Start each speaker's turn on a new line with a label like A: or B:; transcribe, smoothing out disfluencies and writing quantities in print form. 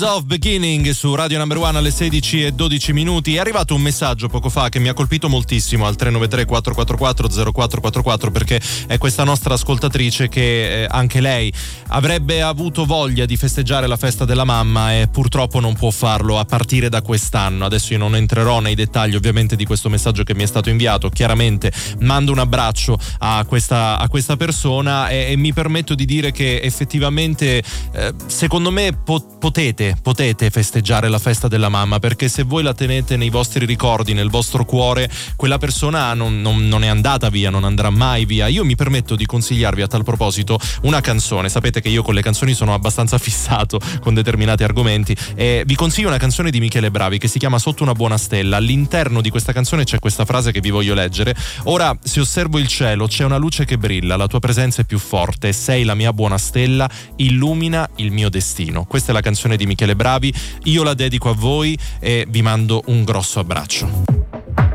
A: of Beginning su Radio Number One alle 16:12. È arrivato un messaggio poco fa che mi ha colpito moltissimo al 393 444 0444, perché è questa nostra ascoltatrice che anche lei avrebbe avuto voglia di festeggiare la festa della mamma e purtroppo non può farlo a partire da quest'anno. Adesso io non entrerò nei dettagli ovviamente di questo messaggio che mi è stato inviato, chiaramente mando un abbraccio a questa persona e mi permetto di dire che effettivamente secondo me potete festeggiare la festa della mamma, perché se voi la tenete nei vostri ricordi, nel vostro cuore, quella persona non è andata via, non andrà mai via. Io mi permetto di consigliarvi a tal proposito una canzone. Sapete che io con le canzoni sono abbastanza fissato con determinati argomenti, e vi consiglio una canzone di Michele Bravi che si chiama Sotto una buona stella. All'interno di questa canzone c'è questa frase che vi voglio leggere: ora se osservo il cielo c'è una luce che brilla, la tua presenza è più forte, sei la mia buona stella, illumina il mio destino. Questa è la canzone di Michele Bravi, io la dedico a voi e vi mando un grosso abbraccio.